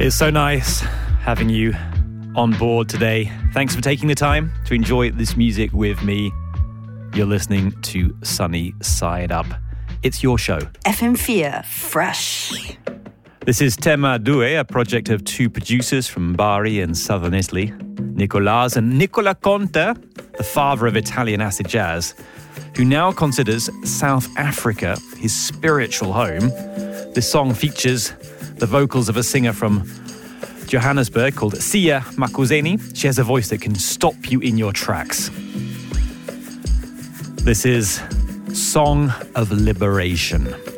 It's so nice having you on board today. Thanks for taking the time to enjoy this music with me. You're listening to Sunny Side Up. It's your show. FM4 Fresh. This is Tema Due, a project of two producers from Bari in southern Italy, Nicolas and Nicola Conte, the father of Italian acid jazz, who now considers South Africa his spiritual home. This song features the vocals of a singer from Johannesburg called Sia Makuzeni. She has a voice that can stop you in your tracks. This is Song of Liberation.